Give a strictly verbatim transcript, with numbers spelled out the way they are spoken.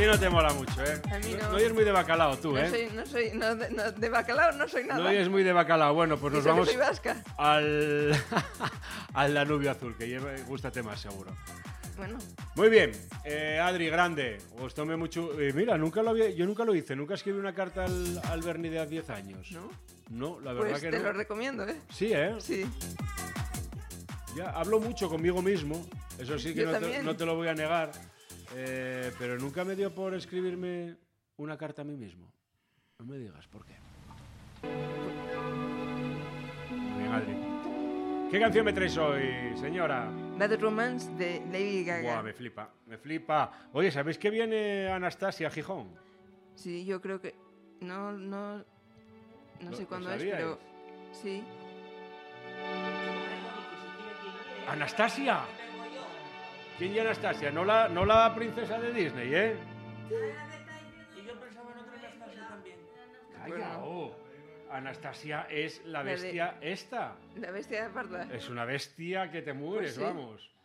ti no te mola mucho, ¿eh? A mí no. No eres muy de bacalao tú, No ¿eh? soy, no soy, no, de, no, de bacalao no soy nada. No eres muy de bacalao. Bueno, pues Y nos eso que vamos soy vasca. al, al Danubio Azul, que lleva, gústate más, seguro. Bueno, Muy bien, eh, Adri, grande, gustóme mucho. Eh, mira, nunca lo había, yo nunca lo hice, nunca escribí una carta al, al Berni de hace diez años. ¿no? No, la verdad Pues que te no. lo recomiendo, ¿eh? Sí, ¿eh? Sí. Ya hablo mucho conmigo mismo, eso sí que Yo no te, también. no te lo voy a negar, eh, pero nunca me dio por escribirme una carta a mí mismo. No me digas por qué. Muy bien, Adri. ¿Qué canción me traes hoy, señora? Bad Romance de Lady Gaga. Buah, me flipa, me flipa. Oye, ¿sabéis que viene Anastasia a Gijón? Sí, yo creo que... No, no... No ¿Lo- sé lo cuándo es, sabíais? pero... Sí. ¡Anastasia! ¿Quién ya Anastasia? No la, no la princesa de Disney, ¿eh? Y yo pensaba en otra Anastasia también. Calla, oh. Anastasia es la La de- bestia esta. La bestia de parda. Es una bestia que te mueres, Pues sí. vamos.